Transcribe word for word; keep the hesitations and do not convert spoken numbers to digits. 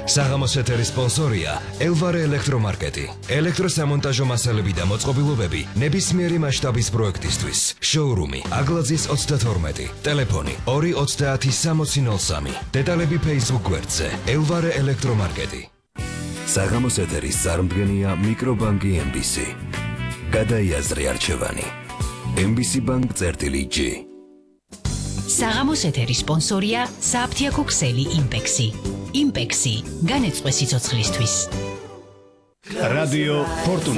საღამოს ეთერის სპონსორია ელვარე ელექტრომარკეტი. ელექტროსამონტაჟო მასალები და მოწყობილობები ნებისმიერი მასშტაბის პროექტისთვის. შოურუმი აგლაძის ოცდათორმეტი. ტელეფონი ორი ოცდაათი სამოცი ნოლ სამი. დეტალები Facebook გვერდზე ელვარე ელექტრომარკეტი. საღამოს ეთერის წარმდგენია მიკრობანკი ემ ბი სი. გადაიაზრე არჩევანი. ემ ბი სი ბანკ წერტილი ჯი. საღამოს ეთერის სპონსორია საფთიაქო ქსელი იმპექსი. იმპექსი განეწყვე სიცოცხლისთვის. რადიო ფორტუნა